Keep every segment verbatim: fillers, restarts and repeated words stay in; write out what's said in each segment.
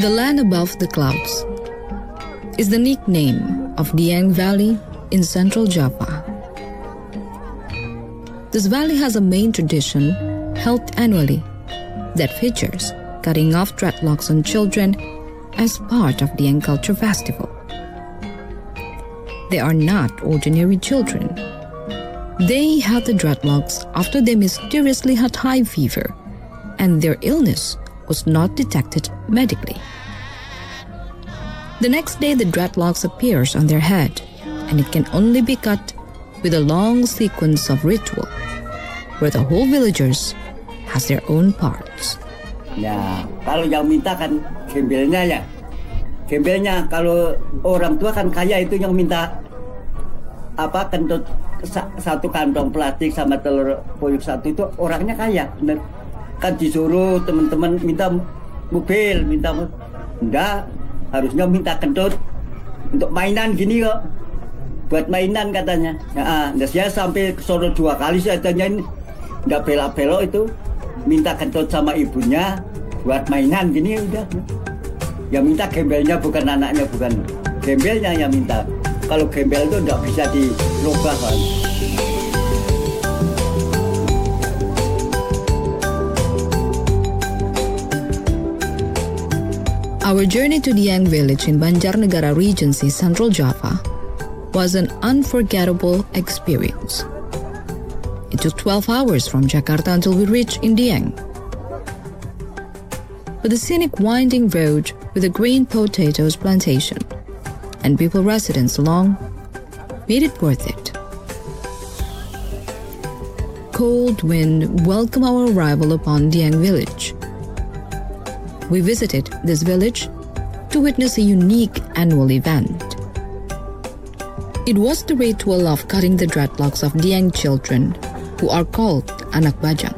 The land above the clouds is the nickname of Dieng Valley in central Java. This valley has a main tradition held annually that features cutting off dreadlocks on children as part of Dieng Culture Festival. They are not ordinary children. They had the dreadlocks after they mysteriously had high fever, and their illness was not detected medically. The next day, the dreadlocks appears on their head, and it can only be cut with a long sequence of ritual, where the whole villagers has their own parts. Ya, kalau yang minta kan gembelnya ya. Gembelnya kalau orang tua kan kaya itu yang minta apa kentut satu kantong plastik sama telur puyuh satu itu orangnya kaya, bener. Kan disuruh teman-teman minta mobil, minta enggak, harusnya minta kentut untuk mainan gini kok. Buat mainan katanya. Nah, nah saya sampai sore dua kali saya tanyain enggak belak-belok itu minta kentut sama ibunya buat mainan gini udah. Yang minta gembelnya bukan anaknya, bukan gembelnya yang minta. Kalau gembel itu enggak bisa dirubah kan. Our journey to Dieng village in Banjarnegara Regency, Central Java was an unforgettable experience. It took twelve hours from Jakarta until we reached in Dieng. But the scenic winding road with a green potatoes plantation and people residents along made it worth it. Cold wind welcomed our arrival upon Dieng village. We visited this village to witness a unique annual event. It was the ritual of cutting the dreadlocks of Dieng children who are called anak bajang.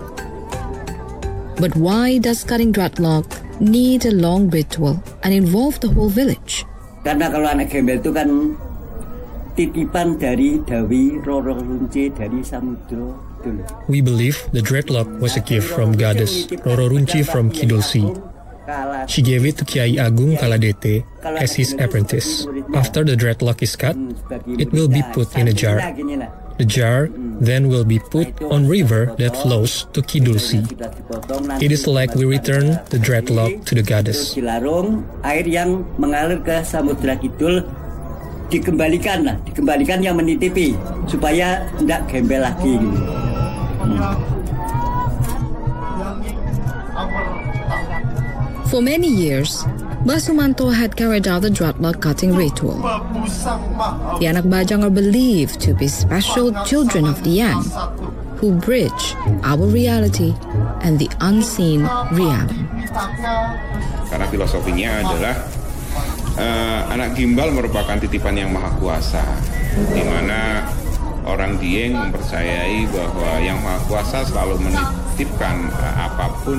But why does cutting dreadlock need a long ritual and involve the whole village? Karena kalau anak gembel itu kan titipan dari Dawi Roro Runci dari Samudro dulu. We believe the dreadlock was a gift from goddess Roro Runci from Kidul Sea. She gave it to Kiai Agung Kaladete as his apprentice. After the dreadlock is cut, it will be put in a jar. The jar then will be put on river that flows to Kidul Sea. It is like we return the dreadlock to the goddess. Dilarung, air yang mengalir ke Samudra Kidul dikembalikan lah, dikembalikan yang menitipi supaya tidak gembel lagi. For many years, Mbah Sumanto had carried out the dreadlock cutting ritual. The anak bajang are believed to be special children of Dieng, who bridge our reality and the unseen realm. Karena filosofinya adalah uh, anak gimbal merupakan titipan yang maha kuasa, di mana orang Dieng mempercayai bahwa yang maha kuasa selalu menitipkan uh, apapun